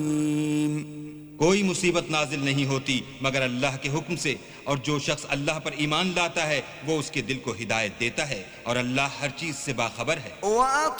कोई मुसीबत नाजिल नहीं होती मगर अल्लाह के हुक्म से, और जो शख्स अल्लाह पर ईमान लाता है वो उसके दिल को हिदायत देता है, और अल्लाह हर चीज से बाखबर है।